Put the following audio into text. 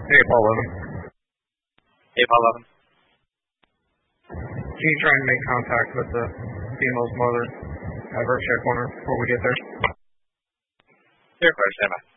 Hey, Paul Levin. Hey, Paul Levin. Can you try and make contact with the female's mother? Have her check on her before we get there. Sure, stand by.